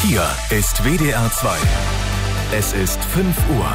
Hier ist WDR 2. Es ist 5 Uhr.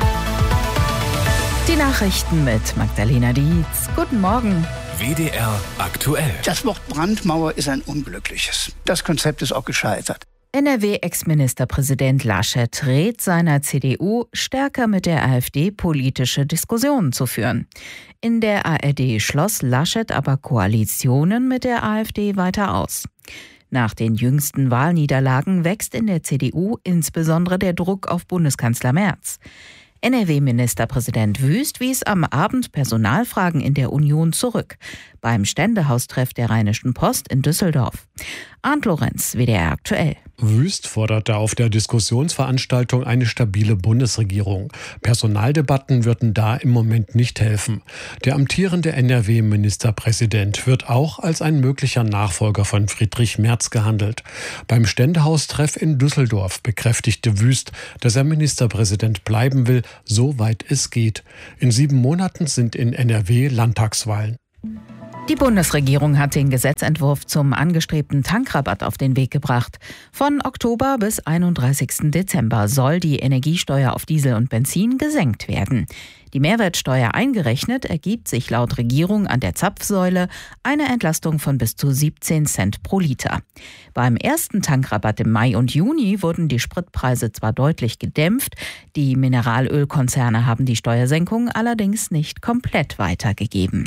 Die Nachrichten mit Magdalena Dietz. Guten Morgen. WDR aktuell. Das Wort Brandmauer ist ein unglückliches. Das Konzept ist auch gescheitert. NRW-Ex-Ministerpräsident Laschet rät seiner CDU, stärker mit der AfD politische Diskussionen zu führen. In der ARD schloss Laschet aber Koalitionen mit der AfD weiter aus. Nach den jüngsten Wahlniederlagen wächst in der CDU insbesondere der Druck auf Bundeskanzler Merz. NRW-Ministerpräsident Wüst wies am Abend Personalfragen in der Union zurück, beim Ständehaustreff der Rheinischen Post in Düsseldorf. Arndt Lorenz, WDR aktuell. Wüst forderte auf der Diskussionsveranstaltung eine stabile Bundesregierung. Personaldebatten würden da im Moment nicht helfen. Der amtierende NRW-Ministerpräsident wird auch als ein möglicher Nachfolger von Friedrich Merz gehandelt. Beim Ständehaustreff in Düsseldorf bekräftigte Wüst, dass er Ministerpräsident bleiben will, soweit es geht. In 7 Monaten sind in NRW Landtagswahlen. Die Bundesregierung hat den Gesetzentwurf zum angestrebten Tankrabatt auf den Weg gebracht. Von Oktober bis 31. Dezember soll die Energiesteuer auf Diesel und Benzin gesenkt werden. Die Mehrwertsteuer eingerechnet ergibt sich laut Regierung an der Zapfsäule eine Entlastung von bis zu 17 Cent pro Liter. Beim ersten Tankrabatt im Mai und Juni wurden die Spritpreise zwar deutlich gedämpft, die Mineralölkonzerne haben die Steuersenkung allerdings nicht komplett weitergegeben.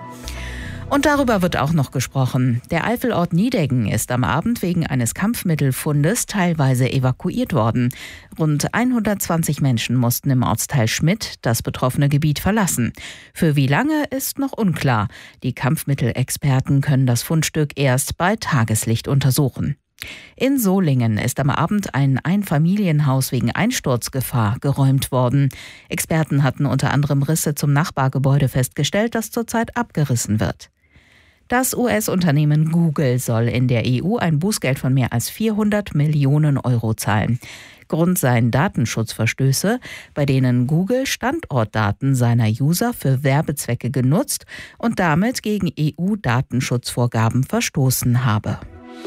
Und darüber wird auch noch gesprochen. Der Eifelort Niedeggen ist am Abend wegen eines Kampfmittelfundes teilweise evakuiert worden. Rund 120 Menschen mussten im Ortsteil Schmidt das betroffene Gebiet verlassen. Für wie lange ist noch unklar. Die Kampfmittelexperten können das Fundstück erst bei Tageslicht untersuchen. In Solingen ist am Abend ein Einfamilienhaus wegen Einsturzgefahr geräumt worden. Experten hatten unter anderem Risse zum Nachbargebäude festgestellt, das zurzeit abgerissen wird. Das US-Unternehmen Google soll in der EU ein Bußgeld von mehr als 400 Millionen Euro zahlen. Grund seien Datenschutzverstöße, bei denen Google Standortdaten seiner User für Werbezwecke genutzt und damit gegen EU-Datenschutzvorgaben verstoßen habe.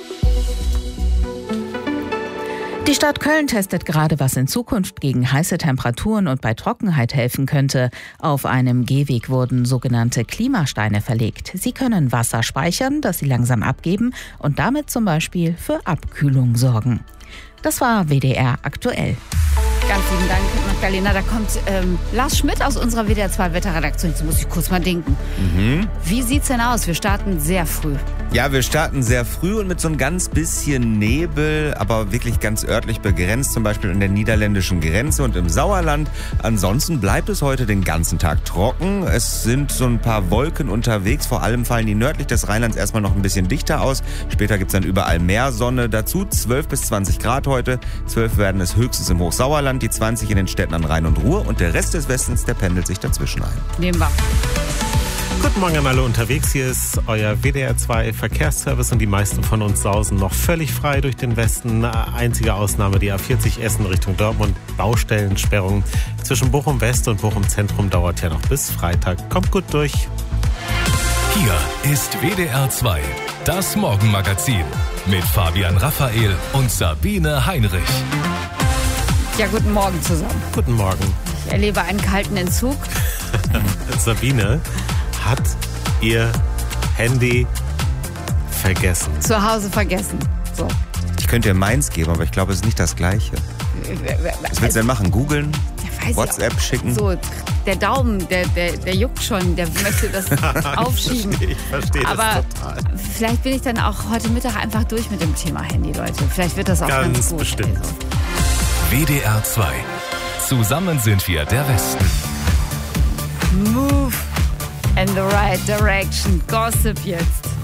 Die Stadt Köln testet gerade, was in Zukunft gegen heiße Temperaturen und bei Trockenheit helfen könnte. Auf einem Gehweg wurden sogenannte Klimasteine verlegt. Sie können Wasser speichern, das sie langsam abgeben und damit zum Beispiel für Abkühlung sorgen. Das war WDR aktuell. Ganz lieben Dank, Magdalena. Da kommt Lars Schmidt aus unserer WDR 2 Wetterredaktion. Jetzt muss ich kurz mal denken. Wie sieht's denn aus? Wir starten sehr früh. Ja, wir starten sehr früh und mit so ein ganz bisschen Nebel, aber wirklich ganz örtlich begrenzt, zum Beispiel an der niederländischen Grenze und im Sauerland. Ansonsten bleibt es heute den ganzen Tag trocken. Es sind so ein paar Wolken unterwegs. Vor allem fallen die nördlich des Rheinlands erstmal noch ein bisschen dichter aus. Später gibt's dann überall mehr Sonne. Dazu 12 bis 20 Grad heute. 12 werden es höchstens im Hochsauerland, die 20 in den Städten an Rhein und Ruhr und der Rest des Westens, der pendelt sich dazwischen ein. Nehmen wir. Guten Morgen an alle unterwegs. Hier ist euer WDR 2 Verkehrsservice und die meisten von uns sausen noch völlig frei durch den Westen. Einzige Ausnahme die A40 Essen Richtung Dortmund. Baustellensperrung zwischen Bochum West und Bochum Zentrum dauert ja noch bis Freitag. Kommt gut durch. Hier ist WDR 2, das Morgenmagazin mit Fabian Raphael und Sabine Heinrich. Ja, guten Morgen zusammen. Guten Morgen. Ich erlebe einen kalten Entzug. Sabine hat ihr Handy vergessen. Zu Hause vergessen. So. Ich könnte dir meins geben, aber ich glaube, es ist nicht das Gleiche. Was willst du denn machen? Googeln? Ja, WhatsApp schicken? So, der Daumen, der juckt schon, der möchte das aufschieben. Ich verstehe das aber total. Vielleicht bin ich dann auch heute Mittag einfach durch mit dem Thema Handy, Leute. Vielleicht wird das auch ganz gut. Bestimmt. Also. WDR 2. Zusammen sind wir der Westen. Move in the right direction. Gossip jetzt.